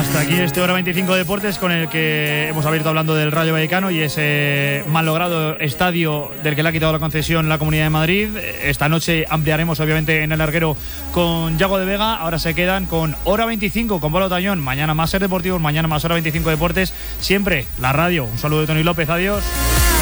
Hasta aquí este Hora 25 Deportes, con el que hemos abierto hablando del Rayo Vallecano y ese malogrado estadio del que le ha quitado la concesión la Comunidad de Madrid. Esta noche ampliaremos obviamente en el larguero con Yago de Vega. Ahora se quedan con Hora 25 con Pablo Tañón. Mañana más Ser Deportivos, mañana más Hora 25 Deportes. Siempre la radio. Un saludo de Tony López, adiós.